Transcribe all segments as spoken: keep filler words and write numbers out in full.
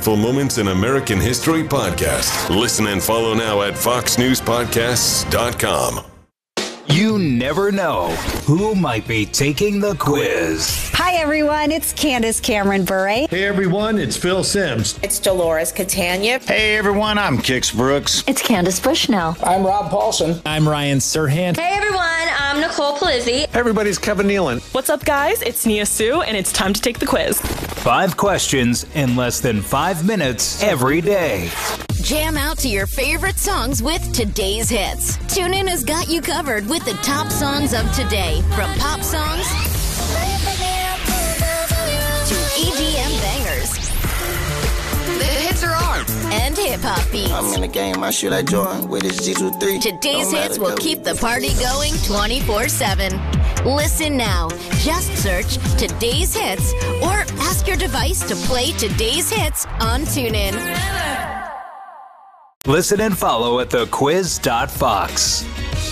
impactful moments in American history podcast. Listen and follow now at fox news podcasts dot com. You never know who might be taking the quiz. Hi, everyone. It's Candace Cameron Bure. Hey, everyone. It's Phil Simms. It's Dolores Catania. Hey, everyone. I'm Kix Brooks. It's Candace Bushnell. I'm Rob Paulson. I'm Ryan Serhant. Hey, everyone. I'm Nicole Polizzi. Everybody's Kevin Nealon. What's up, guys? It's Nia Sue, and it's time to take the quiz. Five questions in less than five minutes every day. Jam out to your favorite songs with today's hits. TuneIn has got you covered with the top songs of today, from pop songs to E D M bangers. The hits are on, and hip-hop beats. I'm in the game, I should I join with this G twenty-three. Today's hits will keep the party going twenty-four seven. Listen now. Just search Today's Hits or ask your device to play Today's Hits on TuneIn. Listen and follow at the quiz dot fox.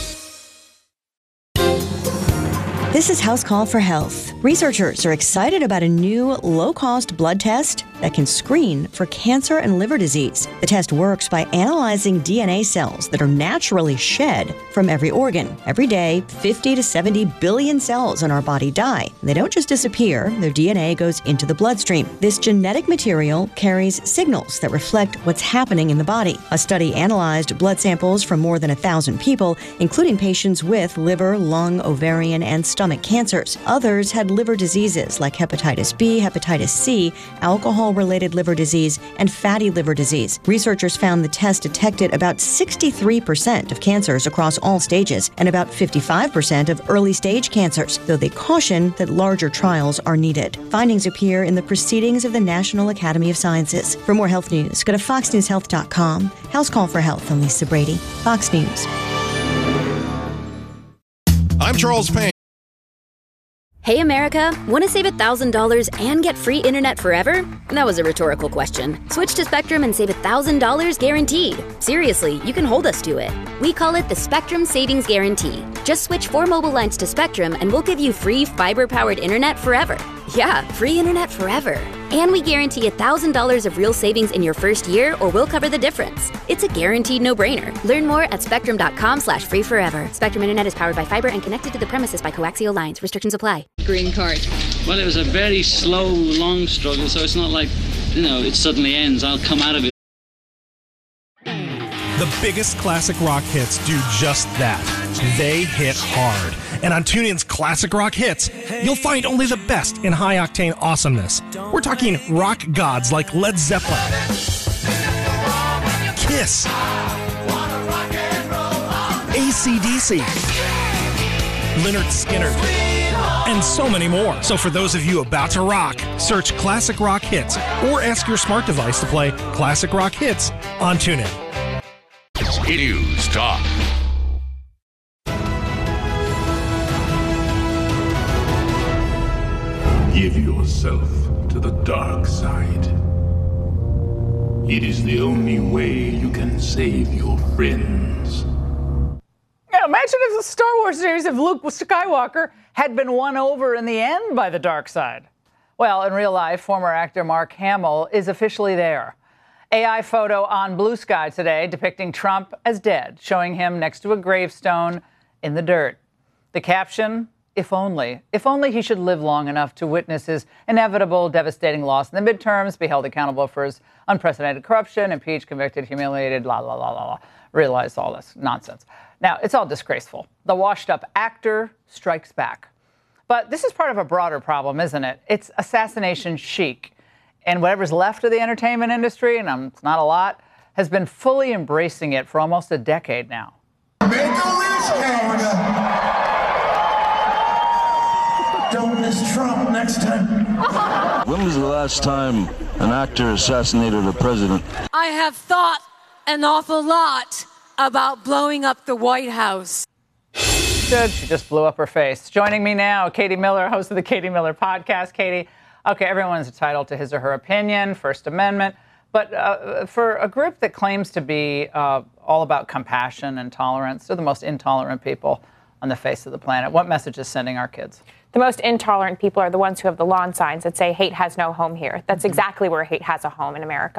This is House Call for Health. Researchers are excited about a new low-cost blood test that can screen for cancer and liver disease. The test works by analyzing D N A cells that are naturally shed from every organ. Every day, fifty to seventy billion cells in our body die. They don't just disappear, their D N A goes into the bloodstream. This genetic material carries signals that reflect what's happening in the body. A study analyzed blood samples from more than a thousand people, including patients with liver, lung, ovarian, and stomach cancers. Others had liver diseases like hepatitis B, hepatitis C, alcohol-related liver disease, and fatty liver disease. Researchers found the test detected about sixty-three percent of cancers across all stages and about fifty-five percent of early-stage cancers, though they caution that larger trials are needed. Findings appear in the Proceedings of the National Academy of Sciences. For more health news, go to fox news health dot com. House Call for Health. I'm Lisa Brady, Fox News. I'm Charles Payne. Hey, America, want to save one thousand dollars and get free internet forever? That was a rhetorical question. Switch to Spectrum and save one thousand dollars guaranteed. Seriously, you can hold us to it. We call it the Spectrum Savings Guarantee. Just switch four mobile lines to Spectrum and we'll give you free fiber-powered internet forever. Yeah, free internet forever. And we guarantee one thousand dollars of real savings in your first year, or we'll cover the difference. It's a guaranteed no-brainer. Learn more at spectrum dot com slash free forever. Spectrum Internet is powered by fiber and connected to the premises by coaxial lines. Restrictions apply. Green card. Well, it was a very slow, long struggle, so it's not like, you know, it suddenly ends. I'll come out of it. The biggest classic rock hits do just that. They hit hard. And on TuneIn's Classic Rock Hits, you'll find only the best in high-octane awesomeness. We're talking rock gods like Led Zeppelin, Kiss, A C D C, Lynyrd Skynyrd, and so many more. So for those of you about to rock, search Classic Rock Hits or ask your smart device to play Classic Rock Hits on TuneIn. News Talk. Give yourself to the dark side. It is the only way you can save your friends. Yeah, imagine if the Star Wars series of Luke Skywalker had been won over in the end by the dark side. Well, in real life, former actor Mark Hamill is officially there. A I photo on Blue Sky today depicting Trump as dead, showing him next to a gravestone in the dirt. The caption, if only, if only he should live long enough to witness his inevitable, devastating loss in the midterms, be held accountable for his unprecedented corruption, impeached, convicted, humiliated, la, la, la, la, la. Realize all this nonsense. Now, it's all disgraceful. The washed-up actor strikes back. But this is part of a broader problem, isn't it? It's assassination chic. And whatever's left of the entertainment industry, and um, it's not a lot, has been fully embracing it for almost a decade now. Make a wish, Canada. Don't miss Trump next time. When was the last time an actor assassinated a president? I have thought an awful lot about blowing up the White House. Good. She just blew up her face. Joining me now, Katie Miller, host of the Katie Miller Podcast. Katie, okay, everyone's entitled to his or her opinion, First Amendment, but uh, for a group that claims to be uh, all about compassion and tolerance, they're the most intolerant people on the face of the planet. What message is sending our kids? The most intolerant people are the ones who have the lawn signs that say hate has no home here. That's exactly where hate has a home in America.